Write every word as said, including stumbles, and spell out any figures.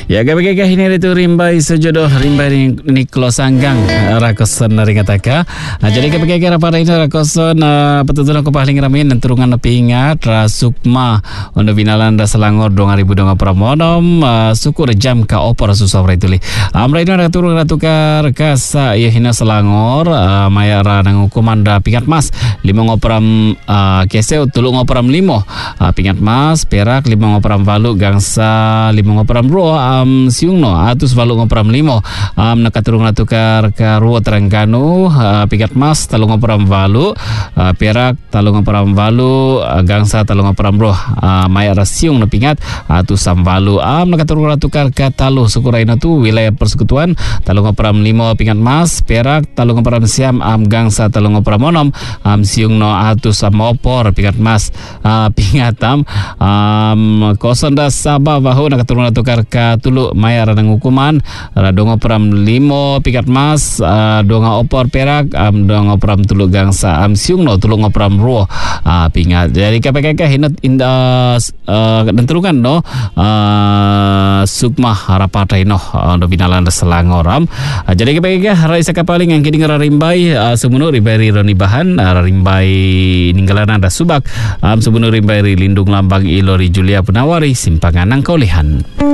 Ya gabagay ini itu rimbai sejodoh rimbai ni kelosanggang rakoson ringataka. Jadi gabagay pada ini rakoson betul-betul aku paling ramin dan turungan lebih ingat Sukma untuk binalan da Selangor dua ribu dua pramonom syukur jam ka opor susah itu li. Amra ini ada turun ratukar kasa ya hina Selangor maya ra nang hukuman da pingat mas lima ngoperam keseu tulung ngoperam limo pingat mas perak lima ngoperam valu gangsa lima ngoperam ro um, siung no atus valu ngoperam limo um, nakaturung natukar ka ruo Terengganu uh, pingat mas talung ngoperam valu uh, perak talung ngoperam valu uh, gangsa talung ngoperam ro uh, maya ra siung no pingat atus sam valu um, nakaturung natukar ka talu sukuraina tu wilayah persekutuan talung ngoperam limo pingat mas perak talung ngoperam siam um, gangsa talung ngoperam monom um, siung no atus sam opor pingat mas uh, pingat am um, kosonda sabah bahu nakaturung natukar ka tulu maya ranang hukuman radongo peram limo pikat mas uh, donga opor perak um, donga peram tulu gangsa am um, siung no tulu ngoperam ruo uh, pingat jadi K P K K hinat inda uh, dan turungan no uh, Sukma harapatai no uh, do binalan Selangor um. uh, jadi K P K K raisa kapaling yang kini ngararimbai uh, semunu ribari roni bahan uh, rimbai ninggalan anda subak um, semunu rimbai lindung lambang ilori Julia Punawari simpangan nang kaulihan.